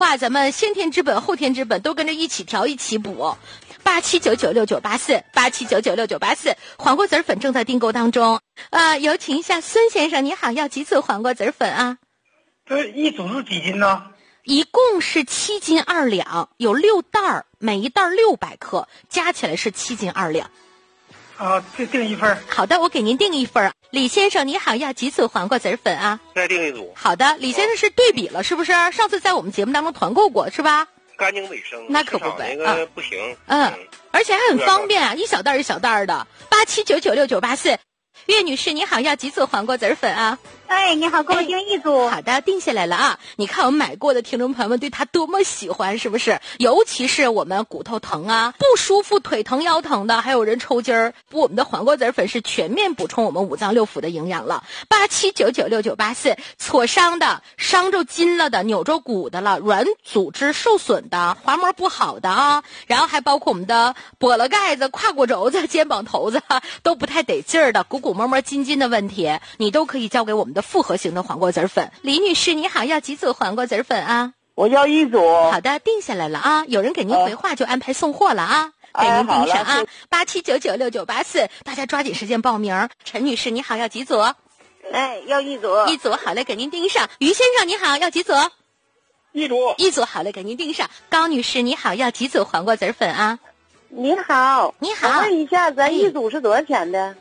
话，咱们先天之本后天之本都跟着一起调一起补。87996984，87996984，黄瓜子粉正在订购当中。有请一下孙先生，你好，要几组黄瓜子粉啊？ 这一组是几斤呢？ 一共是7斤2两，有6袋，每一袋600克，加起来是7斤2两。 这订一份。 好的，我给您订一份。李先生你好，要几组黄瓜子粉啊？ 再订一组。 好的，李先生是对比了是不是？上次在我们节目当中团购过是吧？ 干净卫生， 那可不呗， 那个不行。 而且还很方便啊，一小袋一小袋的。87996984，岳女士你好，要几组黄瓜子粉啊？ 哎，你好，给我订一组。 好的，定下来了啊！你看我们买过的听众朋友们对它多么喜欢，是不是？尤其是我们骨头疼啊、不舒服、腿疼、腰疼的，还有人抽筋儿，我们的黄瓜子粉是全面补充我们五脏六腑的营养了。87996984，挫伤的、伤着筋了的、扭着骨的了、软组织受损的、滑膜不好的啊，然后还包括我们的跛了盖子、胯骨轴子、肩膀头子都不太得劲儿的、鼓鼓摸摸筋筋的问题，你都可以交给我们的复合型的黄瓜子粉。李女士你好，要几组黄瓜子粉啊？ 我要一组。 好的，定下来了啊！有人给您回话就安排送货了啊，给您订上啊。87996984，大家抓紧时间报名。陈女士你好，要几组？ 哎，要一组。 一组，好嘞，给您订上。于先生你好，要几组？ 一组。 一组，好嘞，给您订上。高女士你好，要几组黄瓜子粉啊？ 你好。 你好。 我问一下，咱一组是多少钱的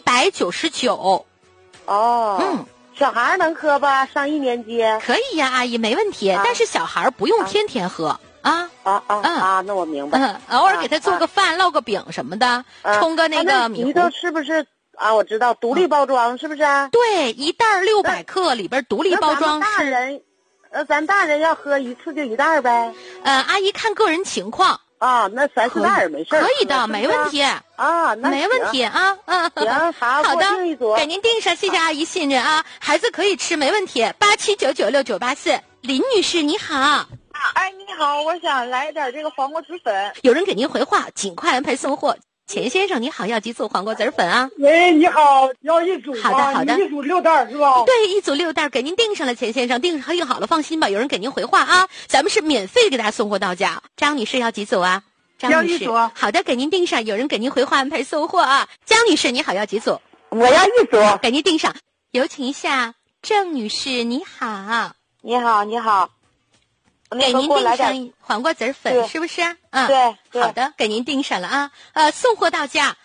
？199。 哦。小孩能喝吧？上1年级。 可以呀，阿姨没问题。但是小孩不用天天喝啊。 那我明白。 偶尔给他做个饭、烙个饼什么的，冲个那个米糊。 你都是不是啊？我知道，独立包装是不是？ 对，一袋600克，里边独立包装是。 咱大人要喝一次就一袋呗。 阿姨看个人情况。 那3、4袋没事。 可以的，没问题。 那没问题啊。 行，好的， 给您订上，谢谢阿姨信任啊。孩子可以吃，没问题。87996984，林女士你好。 哎，你好，我想来点这个黄瓜子粉。 有人给您回话，尽快安排送货。钱先生你好，要几组黄瓜子粉啊？ 喂，你好，要一组。 好的，好的。 一组6袋是吧？ 对，一组6袋，给您订上了，钱先生，订好了，放心吧。有人给您回话啊，咱们是免费给大家送货到家。张女士要几组啊？张女士，好的，给您订上。有人给您回话安排送货啊。江女士你好，要几组？ 我要一组， 给您订上。有请一下郑女士，你好。 你好，你好。 给您订上黄瓜子粉，是不是？ 对。 好的，给您订上了啊。送货到家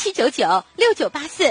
，87996984，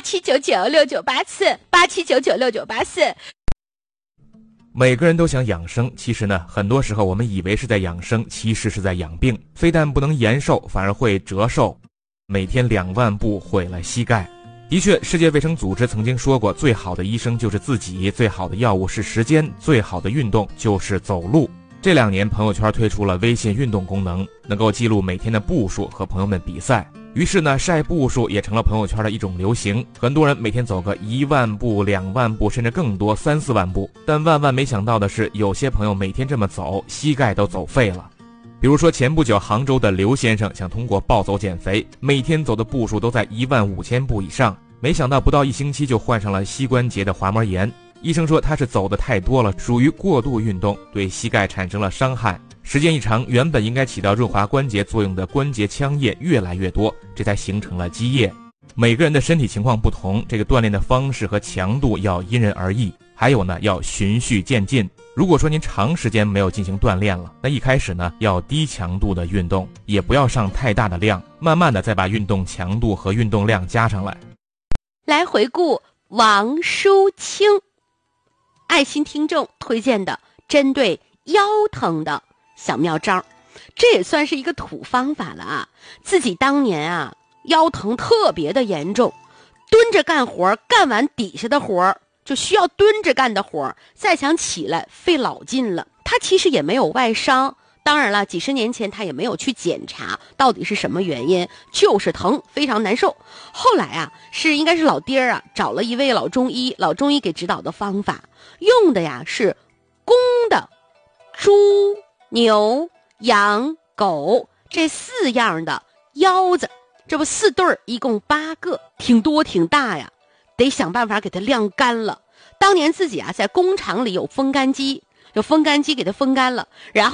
87996984， 87996984。 每个人都想养生，其实呢，很多时候我们以为是在养生，其实是在养病。非但不能延寿，反而会折寿。每天2万步毁了膝盖。的确，世界卫生组织曾经说过，最好的医生就是自己，最好的药物是时间，最好的运动就是走路。这2年，朋友圈推出了微信运动功能，能够记录每天的步数，和朋友们比赛。于是呢，晒步数也成了朋友圈的一种流行。很多人每天走个1万步、2万步，甚至更多3、4万步。但万万没想到的是，有些朋友每天这么走，膝盖都走废了。比如说前不久杭州的刘先生想通过暴走减肥，每天走的步数都在15000步以上，没想到不到1星期就患上了膝关节的滑膜炎。医生说他是走的太多了，属于过度运动，对膝盖产生了伤害。时间一长，原本应该起到润滑关节作用的关节腔液越来越多，这才形成了积液。每个人的身体情况不同，这个锻炼的方式和强度要因人而异。还有呢，要循序渐进。如果说您长时间没有进行锻炼了，那一开始呢，要低强度的运动，也不要上太大的量，慢慢的再把运动强度和运动量加上来。 来回顾王淑清爱心听众推荐的针对腰疼的小妙招，这也算是一个土方法了啊。自己当年啊腰疼特别的严重，蹲着干活，干完底下的活就需要蹲着干的活，再想起来费老劲了。他其实也没有外伤，当然了，几十年前他也没有去检查到底是什么原因，就是疼，非常难受。后来啊，应该是老爹啊找了一位老中医，老中医给指导的方法，用的呀是公的猪、牛、羊、狗这4样的腰子，这不4对儿，一共8个，挺多挺大呀，得想办法给它晾干了。当年自己啊在工厂里有风干机，给它风干了，然后